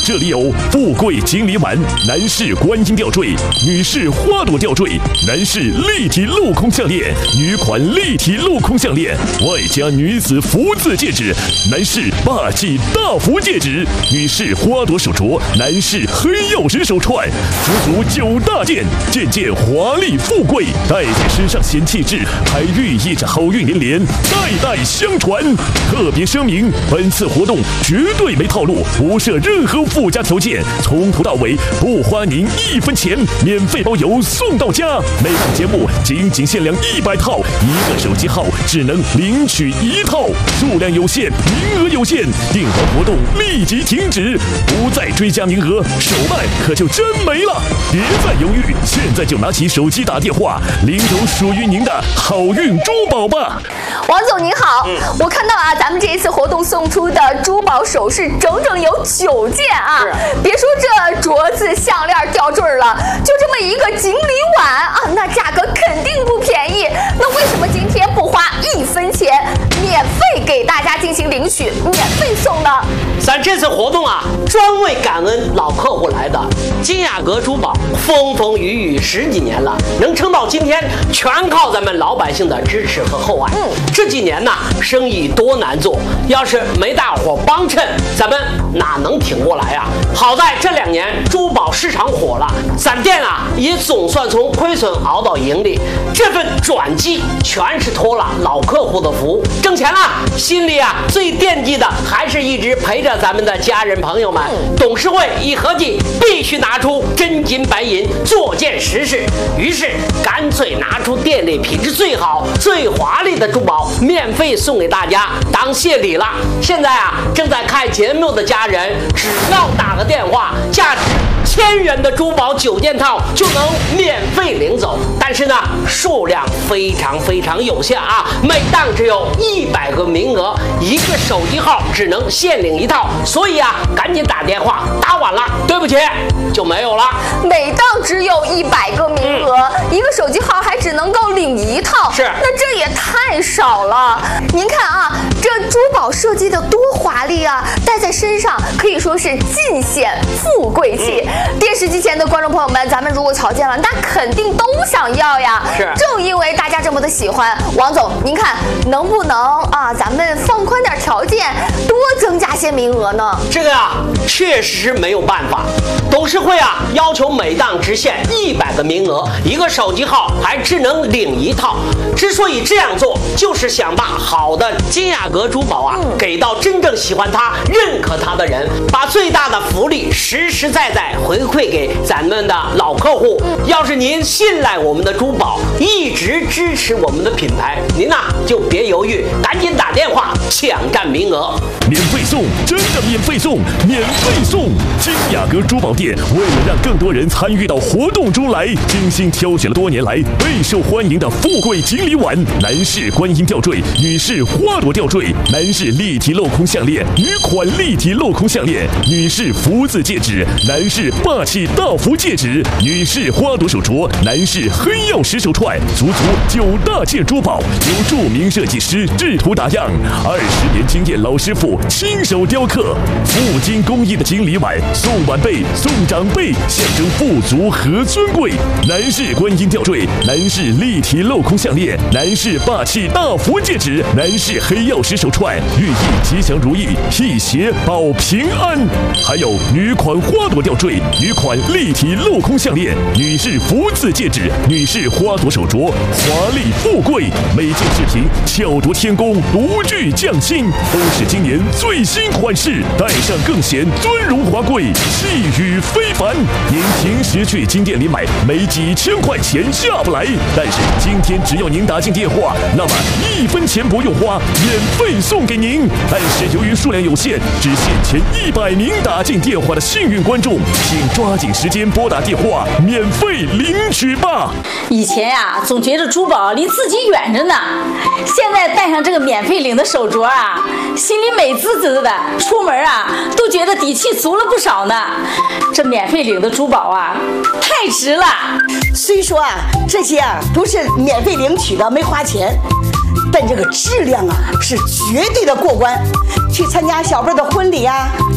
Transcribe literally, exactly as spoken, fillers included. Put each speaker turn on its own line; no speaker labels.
这里有富贵锦鲤碗、男士观音吊坠、女士花朵吊坠、男士立体镂空项链、女款立体镂空项链，外加女子福字戒指、男士霸气大福戒指、女士花朵手镯、男士黑曜石手串，足足九大件，件件华丽富贵，戴在身上显气质，还寓意着好运连连，代代相传。特别声明，本次活动绝对没套路，不设任何附加条件，从头到尾不花您一分钱，免费包邮送到家。每档节目仅仅限量一百套，一个手机号只能领取一套，数量有限，名额有限，订完活动立即停止，不再追加名额，手慢可就真没了。别再犹豫，现在就拿起手机打电话，领走属于您的好运珠宝吧。
王总您好，
嗯、
我看到啊，咱们这一次活动送出的珠宝首饰整整有九件啊！别说这镯子、项链、吊坠了，就这么一个锦鲤碗啊，那价格肯定不便宜。那为什么今天不花一分钱，免费给大家进行领取，免费送呢？
咱这次活动啊，专为感恩老客户来的。金雅阁珠宝风风雨雨十几年了，能撑到今天，全靠咱们老百姓的支持和厚爱。嗯，这几年呢，生意多难做，要是没大伙帮衬，咱们哪能挺过来呀？好在这两年珠宝市场火了，咱店啊也总算从亏损熬到盈利。这份转机全是托了老客户的福，挣钱了，心里啊最惦记的还是一直陪着咱们的家人朋友们。董事会一合计，必须拿出真金白银做件实事，于是干脆拿出店里品质最好、最华丽的珠宝，免费送给大家当谢礼了。现在啊，正在看节目的家人，只要打个电话，价值千元的珠宝九件套就能免费领走。但是呢，数量非常非常有限啊，每档只有一百个名额，一个手机号只能限领一套，所以啊，赶紧打电话，打晚了，对不起，就没有了。
每档只有一百个名额，嗯、一个手机号还只能够领一套，
是，
那这也太少了。您看啊，这珠宝设计的多华丽啊，戴在身上可以说是尽显富贵气。嗯、电视机前的观众朋友们，咱们如果瞧见了，那肯定都想要呀。
是，
正因为大家这么的喜欢，王总，您看能不能啊，咱们放宽点条件，多增加些名额呢？
这个啊，确实是没有办法。董事会啊，要求每档只限一百个名额，一个手机号还只能领一套。之所以这样做，就是想把好的金雅阁珠宝啊，嗯、给到真正喜欢它、认可它的人，把最大的福利实实在在回馈给咱们的老客户。嗯、要是您信赖我们的珠宝，一直支持我们的品牌，您呐、啊、就别犹豫，赶紧打电话抢占名额，
免费送，真的免费送，免费送！金雅阁珠宝店为了让更多人参与到活动中来，精心挑选了多年来备受欢迎的富贵锦鲤碗、男士观音吊坠、女士花朵吊坠、男士立体镂空项链、女款立体镂空项链、女士福字戒指、男士霸气大福戒指、女士花朵手镯、男士黑曜石手串，足足九大件珠宝，由著名设计师制图打样，二十年经验老师傅亲手雕刻，富金工艺的锦鲤碗，送晚辈送长辈，象征富足和尊贵。男士观音吊坠，男士立体镂空项链，男士霸气大福戒指，男士黑曜石手串，寓意吉祥如意，辟邪保平安。还有女款花朵吊坠，女款立体镂空项链，女士福字戒指，女士花朵手镯，华丽富贵。每件饰品巧夺天工，独具匠心，都是今年最新款式，戴上更显尊荣华贵，气宇非凡。您平时去金店里买，没几千块钱下不来，但是今天只要您打进电话，那么一分钱不用花，免费送给您。但是由于数量有限，只限前一百名打进电话的幸运观众，请抓紧时间拨打电话，免费领取吧。
以前呀、啊，总觉得珠宝离自己远着呢，现在戴上这个免费领的手镯啊，心里美滋滋的，出门啊都觉得底气足了不少呢。这免费领的珠宝啊，太值了。
虽说啊，这些啊都是免费领取的，没花钱，但这个质量啊是绝对的过关。去参加小辈的婚礼啊，